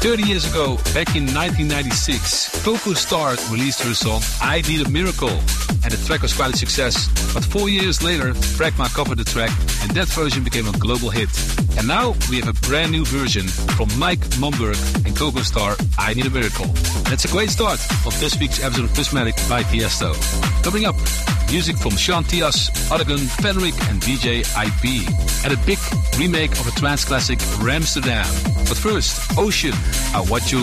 30 years ago, back in 1996, Coco Star released her song I Need a Miracle, and the track was quite a success. But 4 years later, Pragma covered the track, and that version became a global hit. And now we have a brand new version from Mike Momberg and Coco Star, I Need a Miracle. That's a great start of this week's episode of Prismatic by Tiesto. Coming up, music from Sean Tias, Oregon, Fenric, and DJ IP, and a big remake of a trance classic, Ramsterdam. But first, Ocean, I Want You